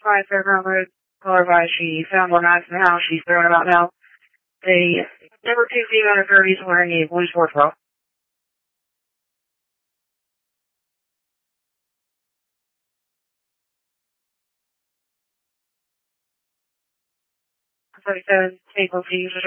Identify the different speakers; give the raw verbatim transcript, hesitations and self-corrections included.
Speaker 1: five Fairground Road. Call her by. She found one knife in the house. She's throwing it out now. The number two female in her thirties wearing a blue sports bra. thirty-seven, April,